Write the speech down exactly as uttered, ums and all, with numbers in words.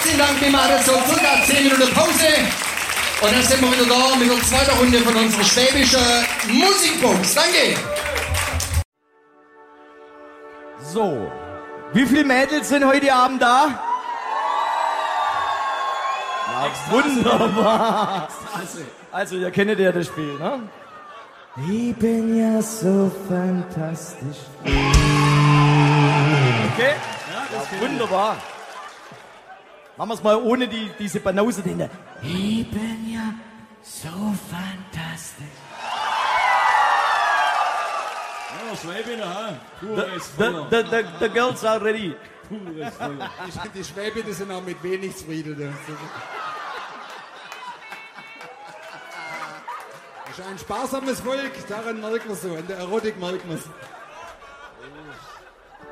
Herzlichen Dank, wir machen jetzt so circa zehn Minuten Pause. Und dann sind wir wieder da mit der zweiten Runde von unserer schwäbischen Musikbox. Danke. So, wie viele Mädels sind heute Abend da? Na, wunderbar. Also, ihr kennt ja das Spiel, ne? Ich bin ja so fantastisch. Okay? Ja, das ist wunderbar. Machen wir es mal ohne die, diese Banause dahinter. Ich bin ja so fantastisch. Ja, Schwäbin, aha. Pures The, Feuer. the, the, the girls are ready. Pures Feuer. Die, die Schwäbin, die sind auch mit wenig zufrieden. Das ist ein sparsames Volk, daran merkt man so, an der Erotik merkt man es.